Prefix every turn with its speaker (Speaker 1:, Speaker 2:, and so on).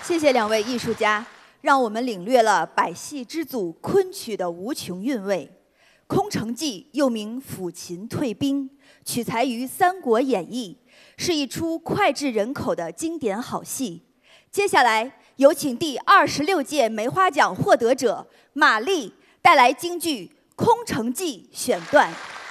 Speaker 1: 谢谢两位艺术家，让我们领略了百戏之祖昆曲的无穷韵味。《空城计》又名《抚琴退兵》，取材于《三国演义》，是一出脍炙人口的经典好戏。接下来，有请第26届梅花奖获得者马丽带来京剧《空城计》选段。